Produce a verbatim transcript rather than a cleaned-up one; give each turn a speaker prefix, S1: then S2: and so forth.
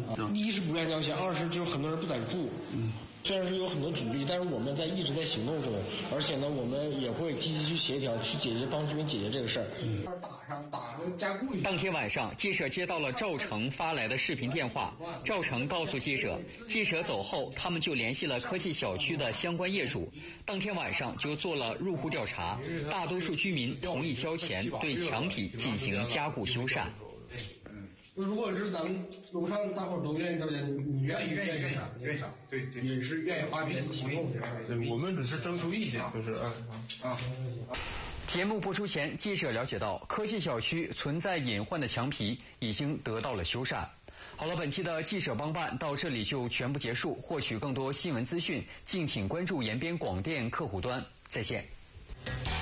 S1: 第一是不愿意交钱，二是就是很多人不敢住。嗯。虽然是有很多阻力，但是我们在一直在行动中，而且呢，我们也会积极去协调，去解决，帮居民解决这个事儿。嗯。
S2: 打上打上加固。
S3: 当天晚上，记者接到了赵成发来的视频电话。赵成告诉记者，记者走后，他们就联系了科技小区的相关业主，当天晚上就做了入户调查，大多数居民同意交钱，对墙体进行加固修缮。
S2: 如果是咱们楼上大伙儿都愿意交钱，你愿意愿意愿意啥？愿意啥？对对，也是愿意花钱行动这事儿。
S4: 对，我们只是征求意见，就是啊啊。
S3: 节目播出前，记者了解到，科技小区存在隐患的墙皮已经得到了修缮。好了，本期的记者帮办到这里就全部结束。获取更多新闻资讯，敬请关注延边广电客户端。再见。